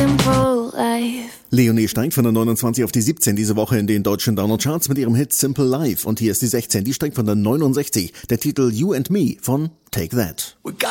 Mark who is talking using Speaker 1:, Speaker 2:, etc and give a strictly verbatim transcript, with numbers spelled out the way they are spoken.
Speaker 1: simple life.
Speaker 2: Leonie steigt von der neunundzwanzig auf die siebzehn diese Woche in den deutschen Download-Charts mit ihrem Hit Simple Life. Und hier ist die sechzehn, die steigt von der neunundsechzig. Der Titel You and Me von Take That.